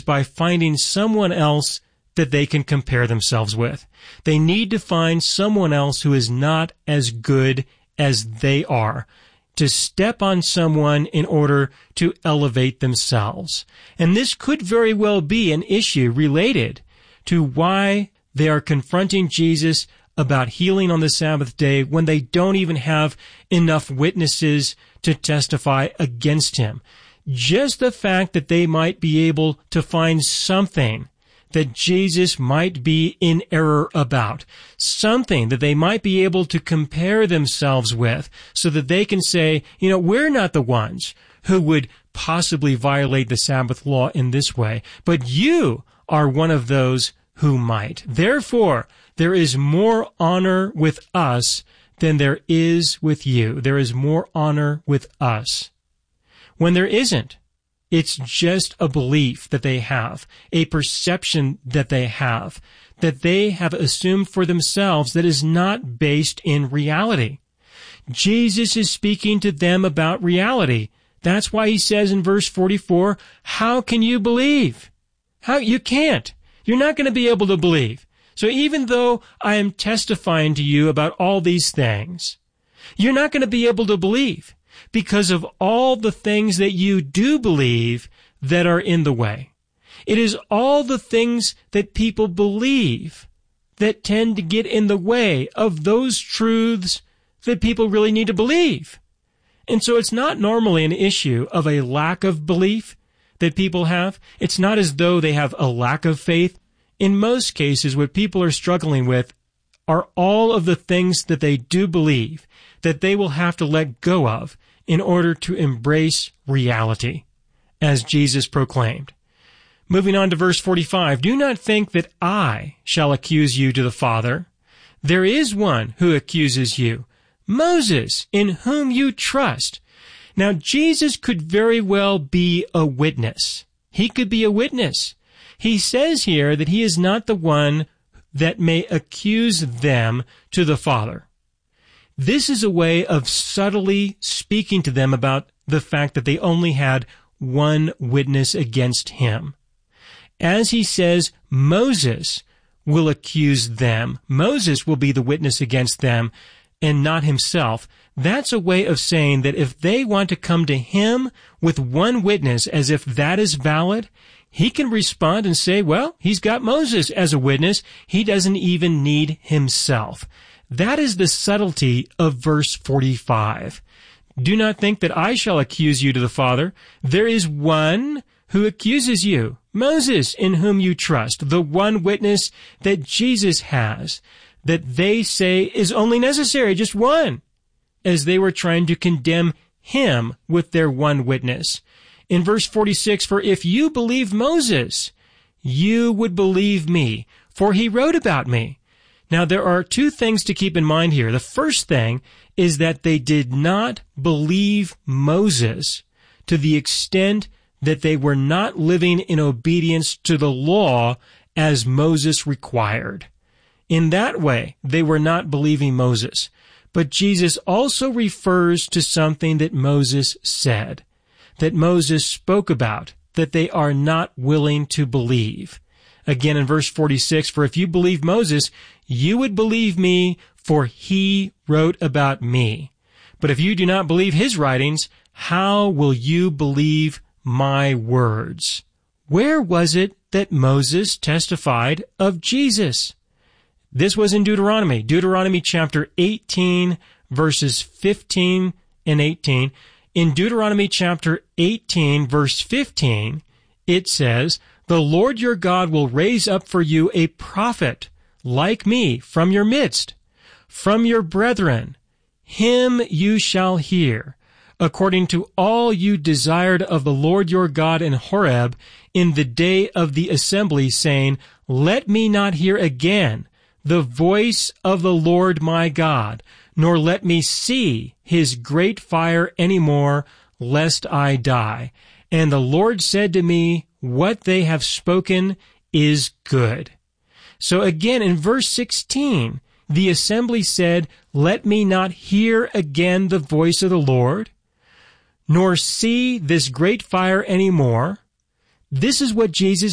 by finding someone else that they can compare themselves with. They need to find someone else who is not as good as they are, to step on someone in order to elevate themselves. And this could very well be an issue related to why they are confronting Jesus about healing on the Sabbath day when they don't even have enough witnesses to testify against him. Just the fact that they might be able to find something that Jesus might be in error about, something that they might be able to compare themselves with so that they can say, we're not the ones who would possibly violate the Sabbath law in this way, but you are one of those who might. Therefore, there is more honor with us than there is with you. There is more honor with us. When there isn't, it's just a belief that they have, a perception that they have assumed for themselves that is not based in reality. Jesus is speaking to them about reality. That's why he says in verse 44, how can you believe? You can't. You're not going to be able to believe. So even though I am testifying to you about all these things, you're not going to be able to believe because of all the things that you do believe that are in the way. It is all the things that people believe that tend to get in the way of those truths that people really need to believe. And so it's not normally an issue of a lack of belief that people have. It's not as though they have a lack of faith. In most cases, what people are struggling with are all of the things that they do believe that they will have to let go of in order to embrace reality, as Jesus proclaimed. Moving on to verse 45, do not think that I shall accuse you to the Father. There is one who accuses you, Moses, in whom you trust. Now, Jesus could very well be a witness. He could be a witness. He says here that he is not the one that may accuse them to the Father. This is a way of subtly speaking to them about the fact that they only had one witness against him. As he says, Moses will accuse them. Moses will be the witness against them and not himself. That's a way of saying that if they want to come to him with one witness as if that is valid, he can respond and say, well, he's got Moses as a witness. He doesn't even need himself. That is the subtlety of verse 45. Do not think that I shall accuse you to the Father. There is one who accuses you, Moses, in whom you trust, the one witness that Jesus has, that they say is only necessary, just one, as they were trying to condemn him with their one witness. In verse 46, for if you believe Moses, you would believe me, for he wrote about me. Now, there are two things to keep in mind here. The first thing is that they did not believe Moses to the extent that they were not living in obedience to the law as Moses required. In that way, they were not believing Moses. But Jesus also refers to something that Moses said, that Moses spoke about, that they are not willing to believe. Again, in verse 46, for if you believe Moses, you would believe me, for he wrote about me. But if you do not believe his writings, how will you believe my words? Where was it that Moses testified of Jesus? This was in Deuteronomy chapter 18, verses 15 and 18. In Deuteronomy chapter 18, verse 15, it says, the Lord your God will raise up for you a prophet like me from your midst, from your brethren. Him you shall hear, according to all you desired of the Lord your God in Horeb in the day of the assembly, saying, let me not hear again the voice of the Lord my God, nor let me see his great fire any more, lest I die. And the Lord said to me, what they have spoken is good. So again, in verse 16, the assembly said, let me not hear again the voice of the Lord, nor see this great fire any more. This is what Jesus